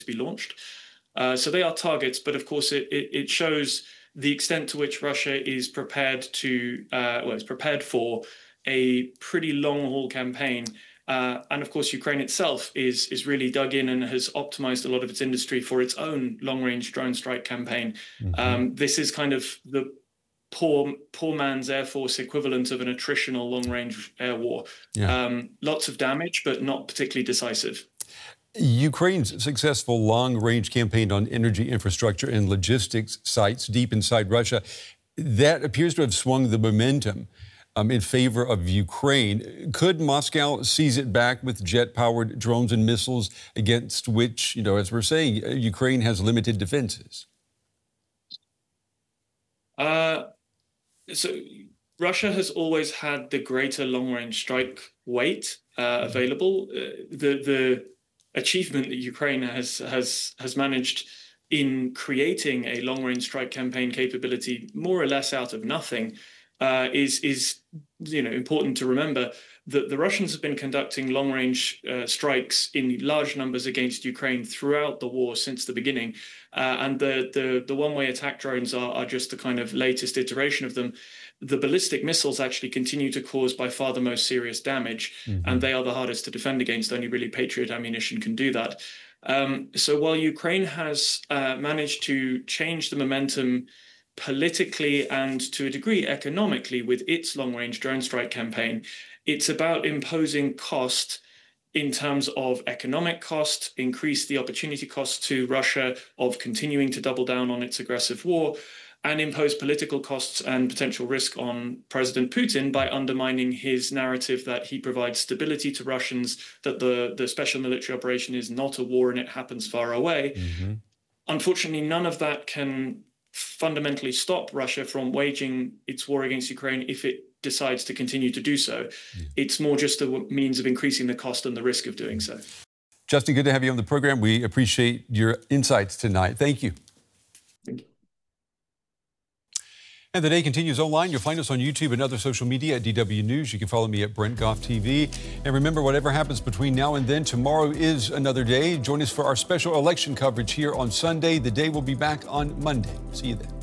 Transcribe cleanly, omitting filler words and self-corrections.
be launched. So they are targets, but of course it shows the extent to which Russia is prepared to, is prepared for a pretty long-haul campaign. And of course, Ukraine itself is really dug in and has optimized a lot of its industry for its own long-range drone strike campaign. This is kind of the poor man's Air Force equivalent of an attritional long-range air war. Lots of damage, but not particularly decisive. Ukraine's successful long-range campaign on energy infrastructure and logistics sites deep inside Russia, that appears to have swung the momentum in favor of Ukraine. Could Moscow seize it back with jet-powered drones and missiles against which, as we're saying, Ukraine has limited defenses? So Russia has always had the greater long-range strike weight available. The achievement that Ukraine has managed in creating a long-range strike campaign capability more or less out of nothing is important to remember. That the Russians have been conducting long-range strikes in large numbers against Ukraine throughout the war since the beginning, and the one-way attack drones are just the kind of latest iteration of them. The ballistic missiles actually continue to cause by far the most serious damage, and they are the hardest to defend against. Only really Patriot ammunition can do that. So while Ukraine has managed to change the momentum politically and to a degree economically with its long-range drone strike campaign, it's about imposing cost in terms of economic cost, increase the opportunity cost to Russia of continuing to double down on its aggressive war, and impose political costs and potential risk on President Putin by undermining his narrative that he provides stability to Russians, that the special military operation is not a war and it happens far away. Unfortunately, none of that can fundamentally stop Russia from waging its war against Ukraine if it decides to continue to do so. It's more just a means of increasing the cost and the risk of doing so. Justin, good to have you on the program. We appreciate your insights tonight. Thank you. Thank you. And the day continues online. You'll find us on YouTube and other social media at DW News. You can follow me at Brent Goff TV. And remember, whatever happens between now and then, tomorrow is another day. Join us for our special election coverage here on Sunday. The day will be back on Monday. See you then.